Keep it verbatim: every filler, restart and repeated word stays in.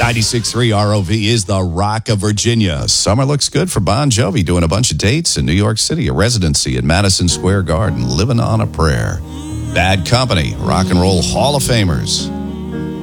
ninety-six point three R O V is the Rock of Virginia. Summer looks good for Bon Jovi, doing a bunch of dates in New York City, a residency at Madison Square Garden, living on a prayer. Bad Company, Rock and Roll Hall of Famers.